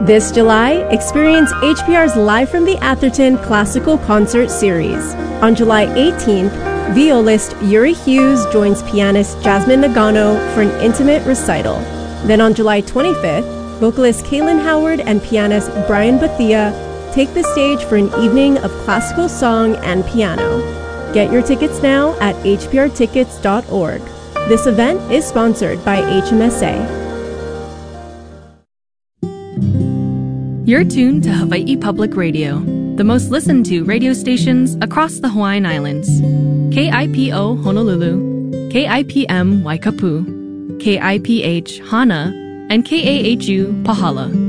This July, experience HPR's Live from the Atherton Classical Concert Series. On July 18th, violist Yuri Hughes joins pianist Jasmine Nagano for an intimate recital. Then on July 25th, vocalist Kaylin Howard and pianist Brian Bethia take the stage for an evening of classical song and piano. Get your tickets now at hprtickets.org. This event is sponsored by HMSA. You're tuned to Hawaii Public Radio, the most listened to radio stations across the Hawaiian Islands. KIPO Honolulu, KIPM Waikapu, KIPH Hana, and KAHU Pahala.